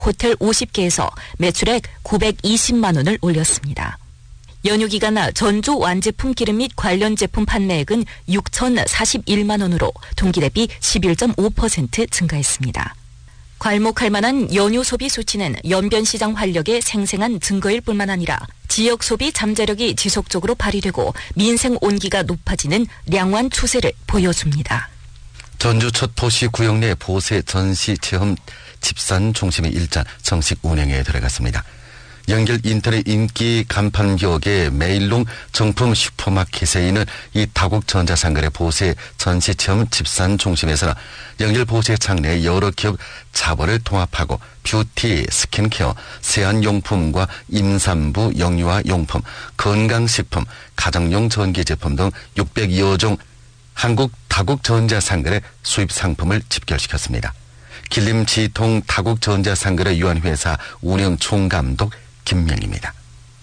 호텔 50개에서 매출액 920만 원을 올렸습니다. 연휴 기간 전주 완제품 기름 및 관련 제품 판매액은 6,041만 원으로 동기 대비 11.5% 증가했습니다. 괄목할 만한 연휴 소비 수치는 연변시장 활력의 생생한 증거일 뿐만 아니라 지역 소비 잠재력이 지속적으로 발휘되고 민생 온기가 높아지는 량환 추세를 보여줍니다. 전주 첫 도시 구역 내 보세 전시 체험 집산 중심의 일자 정식 운영에 들어갔습니다. 연결 인터넷 인기 간판 기업의 메일롱 정품 슈퍼마켓에 있는 이 다국전자상거래 보세 전시체험 집산 중심에서는 연결 보세 창내 여러 기업 자본을 통합하고 뷰티, 스킨케어, 세안용품과 임산부 영유아 용품, 건강식품, 가정용 전기제품 등 602여 종 한국 다국전자상거래 수입 상품을 집결시켰습니다. 길림지통 다국전자상거래유한회사 운영 총감독 김명입니다.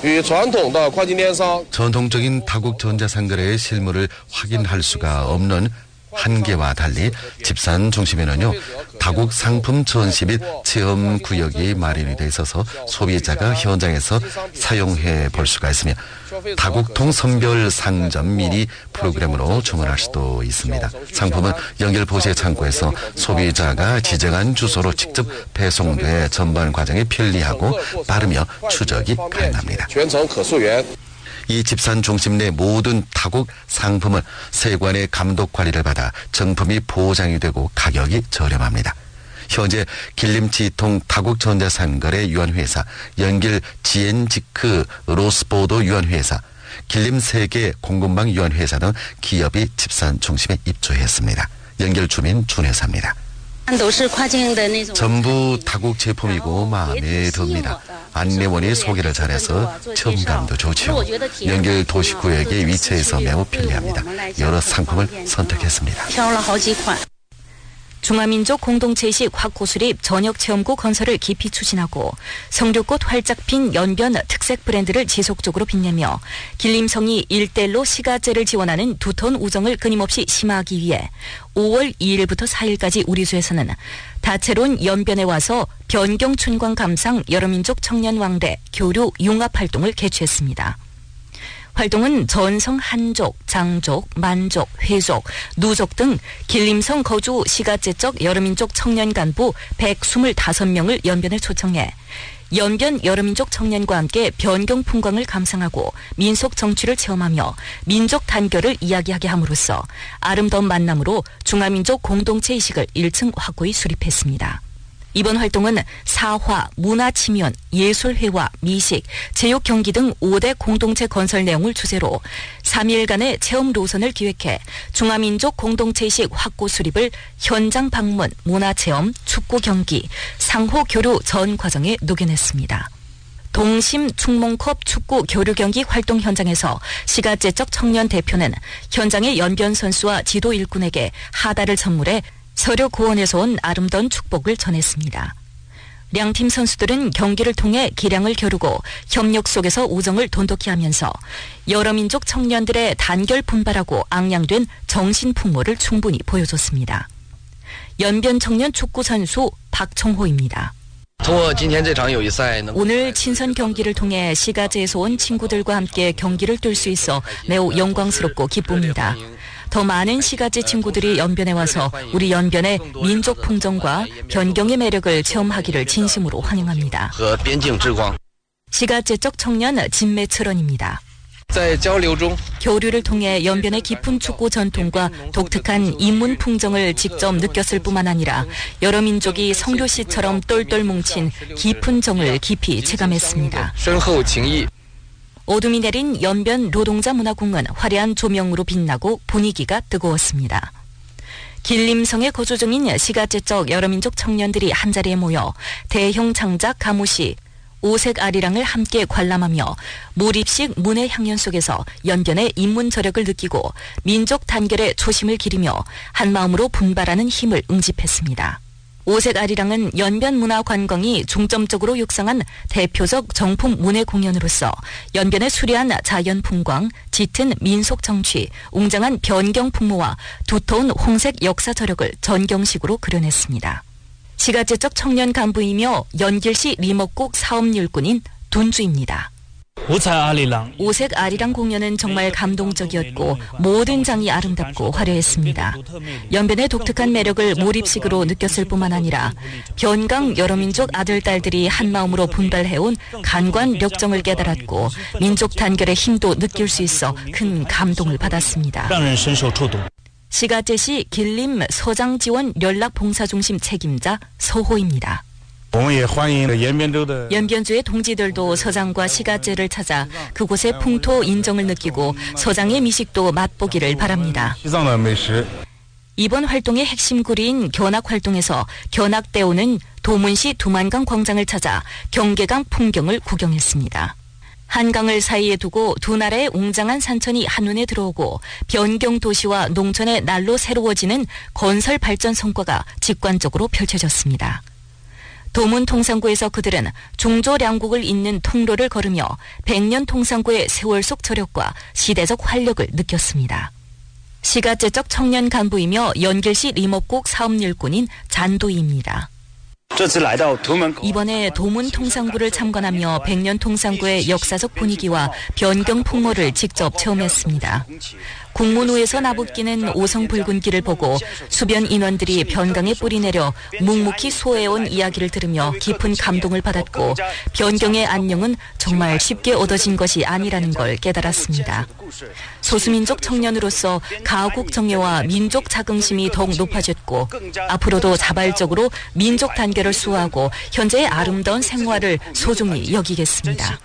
전통적인 다국전자상거래의 실물을 확인할 수가 없는 한계와 달리 집산 중심에는요, 다국 상품 전시 및 체험 구역이 마련이 돼 있어서 소비자가 현장에서 사용해 볼 수가 있으며 다국통 선별 상점 미니 프로그램으로 주문할 수도 있습니다. 상품은 연결 보세 창고에서 소비자가 지정한 주소로 직접 배송돼 전반 과정이 편리하고 빠르며 추적이 가능합니다. 이 집산 중심 내 모든 다국 상품은 세관의 감독 관리를 받아 정품이 보장이 되고 가격이 저렴합니다. 현재 길림지통 다국전자상거래유한회사, 연길 지엔지크 로스보도 유한회사, 길림세계 공급망유한회사 등 기업이 집산 중심에 입주했습니다. 연결 주민 준회사입니다. 전부 다국 제품이고 마음에 듭니다. 안내원이 소개를 잘해서 체험감도 좋지요. 연결 도시구역의 위치에서 매우 편리합니다. 여러 상품을 선택했습니다. 중화민족 공동체의식 확고수립 전역체험구 건설을 깊이 추진하고 성류꽃 활짝 핀 연변 특색 브랜드를 지속적으로 빛내며 길림성이 일대일로 시가제를 지원하는 두터운 우정을 끊임없이 심화하기 위해 5월 2일부터 4일까지 우리수에서는 다채로운 연변에 와서 변경춘광 감상 여러민족 청년왕래 교류 융합활동을 개최했습니다. 활동은 전성 한족, 장족, 만족, 회족, 누족 등 길림성 거주 시가제적 여러민족 청년 간부 125명을 연변에 초청해 연변 여러민족 청년과 함께 변경 풍광을 감상하고 민속 정취를 체험하며 민족 단결을 이야기하게 함으로써 아름다운 만남으로 중화민족 공동체의식을 1층 확고히 수립했습니다. 이번 활동은 사화, 문화치면, 예술회화, 미식, 체육경기 등 5대 공동체 건설 내용을 주제로 3일간의 체험 노선을 기획해 중화민족 공동체의식 확고 수립을 현장 방문, 문화체험, 축구경기, 상호교류 전 과정에 녹여냈습니다. 동심 충몽컵 축구 교류 경기 활동 현장에서 시가제적 청년 대표는 현장의 연변 선수와 지도 일꾼에게 하다를 선물해 서류 고원에서 온 아름다운 축복을 전했습니다. 양팀 선수들은 경기를 통해 기량을 겨루고 협력 속에서 우정을 돈독히 하면서 여러 민족 청년들의 단결 분발하고 앙양된 정신 풍모를 충분히 보여줬습니다. 연변 청년 축구 선수 박청호입니다. 오늘 친선 경기를 통해 시가제에서 온 친구들과 함께 경기를 뛸 수 있어 매우 영광스럽고 기쁩니다. 더 많은 시가제 친구들이 연변에 와서 우리 연변의 민족 풍정과 변경의 매력을 체험하기를 진심으로 환영합니다. 시가제적 청년 진매철원입니다. 교류를 통해 연변의 깊은 축구 전통과 독특한 인문 풍정을 직접 느꼈을 뿐만 아니라 여러 민족이 성교시처럼 똘똘 뭉친 깊은 정을 깊이 체감했습니다. 어둠이 내린 연변 노동자 문화공원 화려한 조명으로 빛나고 분위기가 뜨거웠습니다. 길림성에 거주 중인 시가제적 여러민족 청년들이 한자리에 모여 대형 창작 가무시, 오색 아리랑을 함께 관람하며 몰입식 문의 향연 속에서 연변의 인문 저력을 느끼고 민족 단결의 초심을 기리며 한마음으로 분발하는 힘을 응집했습니다. 오색 아리랑은 연변 문화 관광이 중점적으로 육성한 대표적 정품 문예 공연으로서 연변의 수려한 자연 풍광, 짙은 민속 정취, 웅장한 변경 풍모와 두터운 홍색 역사 저력을 전경식으로 그려냈습니다. 시가제적 청년 간부이며 연길시 리목국 사업 일꾼인 돈주입니다. 오색 아리랑 공연은 정말 감동적이었고 모든 장이 아름답고 화려했습니다. 연변의 독특한 매력을 몰입식으로 느꼈을 뿐만 아니라 변강 여러 민족 아들 딸들이 한마음으로 분발해온 간관 력정을 깨달았고 민족 단결의 힘도 느낄 수 있어 큰 감동을 받았습니다. 시가제시 길림 서장지원 연락봉사중심 책임자 서호입니다. 연변주의 동지들도 서장과 시가제를 찾아 그곳의 풍토 인정을 느끼고 서장의 미식도 맛보기를 바랍니다. 이번 활동의 핵심 구리인 견학활동에서 견학대오는 도문시 두만강 광장을 찾아 경계강 풍경을 구경했습니다. 한강을 사이에 두고 두 나라의 웅장한 산천이 한눈에 들어오고 변경 도시와 농촌의 날로 새로워지는 건설 발전 성과가 직관적으로 펼쳐졌습니다. 도문 통상구에서 그들은 중조량국을 잇는 통로를 걸으며 백년 통상구의 세월 속 저력과 시대적 활력을 느꼈습니다. 시가제적 청년 간부이며 연길시 리목국 사업 일꾼인 잔도희입니다. 이번에 도문 통상구를 참관하며 백년 통상구의 역사적 분위기와 변경 풍모를 직접 체험했습니다. 국문후에서 나부끼는 오성 붉은 길을 보고 수변 인원들이 변강에 뿌리 내려 묵묵히 소해온 이야기를 들으며 깊은 감동을 받았고 변경의 안녕은 정말 쉽게 얻어진 것이 아니라는 걸 깨달았습니다. 소수민족 청년으로서 가국 정예와 민족 자긍심이 더욱 높아졌고 앞으로도 자발적으로 민족 단결을 수호하고 현재의 아름다운 생활을 소중히 여기겠습니다.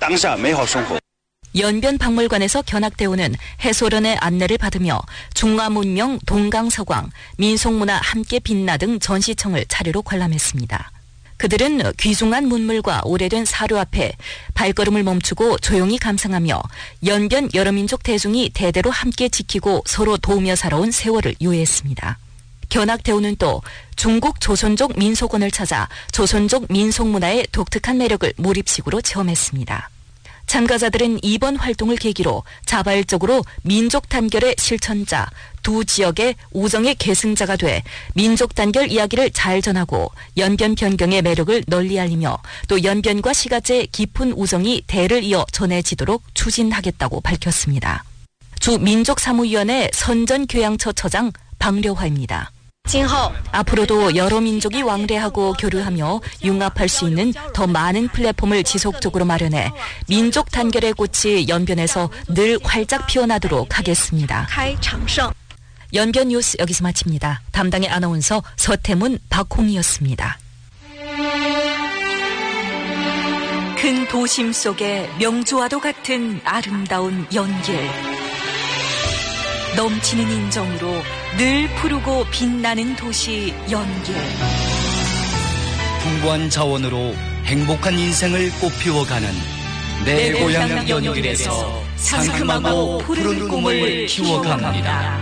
연변박물관에서 견학대오는 해소련의 안내를 받으며 중화문명, 동강서광, 민속문화 함께 빛나 등 전시청을 차례로 관람했습니다. 그들은 귀중한 문물과 오래된 사료 앞에 발걸음을 멈추고 조용히 감상하며 연변 여러 민족 대중이 대대로 함께 지키고 서로 도우며 살아온 세월을 유해했습니다. 견학대오는 또 중국 조선족 민속원을 찾아 조선족 민속문화의 독특한 매력을 몰입식으로 체험했습니다. 참가자들은 이번 활동을 계기로 자발적으로 민족 단결의 실천자, 두 지역의 우정의 계승자가 돼 민족 단결 이야기를 잘 전하고 연변 변경의 매력을 널리 알리며 또 연변과 시가제의 깊은 우정이 대를 이어 전해지도록 추진하겠다고 밝혔습니다. 주 민족사무위원회 선전교양처 처장 박려화입니다. 앞으로도 여러 민족이 왕래하고 교류하며 융합할 수 있는 더 많은 플랫폼을 지속적으로 마련해 민족 단결의 꽃이 연변에서 늘 활짝 피어나도록 하겠습니다. 연변 뉴스 여기서 마칩니다. 담당의 아나운서 서태문, 박홍이었습니다. 큰 도심 속에 명주와도 같은 아름다운 연길. 넘치는 인정으로 늘 푸르고 빛나는 도시 연길. 풍부한 자원으로 행복한 인생을 꽃피워가는 내 고향 연길에서 상큼하고 푸른 꿈을 키워갑니다.